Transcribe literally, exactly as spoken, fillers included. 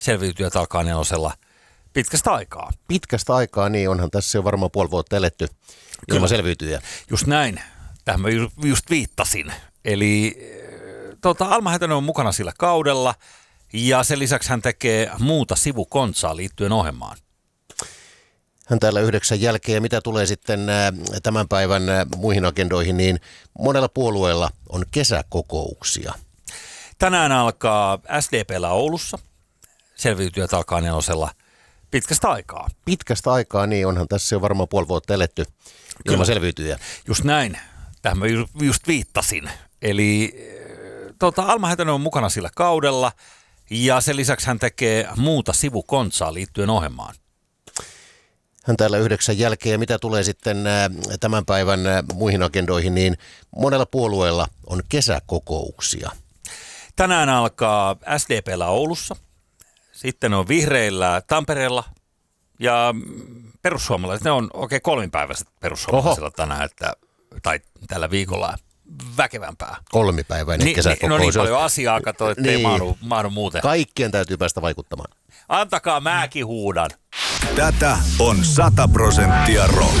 Selviytyjät alkaa nelosella pitkästä aikaa. Pitkästä aikaa, niin onhan tässä jo varmaan puoli vuotta eletty ilman selviytyjä. Just näin. Tähän mä ju- just viittasin. Eli tota, Alma Hätänen on mukana sillä kaudella ja sen lisäksi hän tekee muuta sivukontsaa liittyen ohjelmaan. Hän täällä yhdeksän jälkeen, mitä tulee sitten tämän päivän muihin agendoihin, niin monella puolueella on kesäkokouksia. Tänään alkaa S D P:llä Oulussa. Selviytyjät alkaa nelosella pitkästä aikaa. Pitkästä aikaa, niin onhan tässä jo varmaan puoli vuotta eletty ilman selviytyjä. Just näin. Tähän mä ju- just viittasin. Eli tota, Alma Hätänen on mukana sillä kaudella ja sen lisäksi hän tekee muuta sivukontsaa liittyen ohjelmaan. Hän täällä yhdeksän jälkeen, mitä tulee sitten tämän päivän muihin agendoihin, niin monella puolueella on kesäkokouksia. Tänään alkaa S D P:llä Oulussa, sitten on vihreillä Tampereella ja perussuomalaiset, ne on oikein kolmipäiväiset perussuomalaisilla tänään, että, tai tällä viikolla väkevämpää. Kolmipäiväinen Ni, kesäkokous. No niin paljon asiaa, kato, ettei niin. maadu, maadu muuten. Kaikkien täytyy päästä vaikuttamaan. Antakaa mäkin huudan. Tätä on sata prosenttia rock.